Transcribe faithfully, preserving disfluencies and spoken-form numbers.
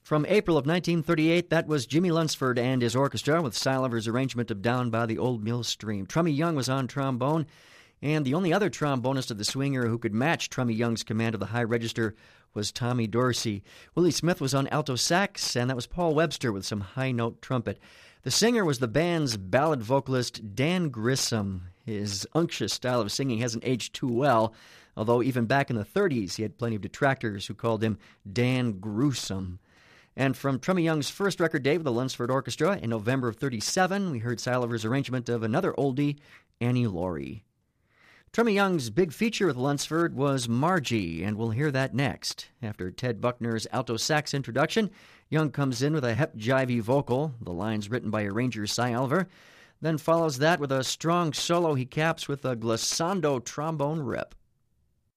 From April of nineteen thirty-eight, that was Jimmy Lunsford and his orchestra with Salver's arrangement of Down by the Old Mill Stream. Trummy Young was on trombone, and the only other trombonist of the swinger who could match Trummy Young's command of the high register was Tommy Dorsey. Willie Smith was on alto sax, and that was Paul Webster with some high-note trumpet. The singer was the band's ballad vocalist Dan Grissom. His unctuous style of singing hasn't aged too well, although even back in the thirties he had plenty of detractors who called him Dan Gruesome. And from Trummy Young's first record date with the Lunsford Orchestra in November of thirty-seven, we heard Salver's arrangement of another oldie, Annie Laurie. Trummy Young's big feature with Lunsford was Margie, and we'll hear that next. After Ted Buckner's alto sax introduction, Young comes in with a hep-jivey vocal, the lines written by arranger Cy Oliver, then follows that with a strong solo he caps with a glissando trombone rip.